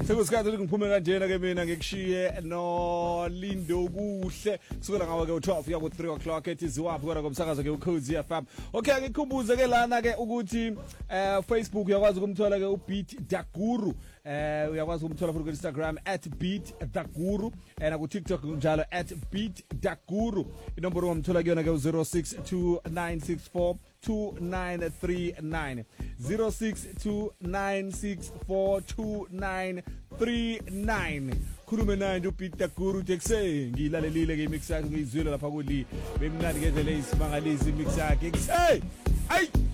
Sekusikhathi ukuthi ngiphume kanjena ke mina ngikushiye no Lindo kuhle kusukela ngawe ke u12 ya ku3 o'clock ethi ziwaphi kodwa komsakazo ke uCozy FM. Okay ngikhumbuze ke lana ke ukuthi Facebook uyakwazi ukumthola ke uBeat Daguru uyakwazi ukumthola futhi ku Instagram @beatdaguru na ku TikTok njalo @beatdaguru. Inombolo umthola kuyona ke u062964 2939 0629642939 khulume naye nje uBeat Daguru tekse ngilalelile ke mix yakhe ngizwile lapha kuli bemnandi ngendlela eyisimangaliso mix yakhe hey ay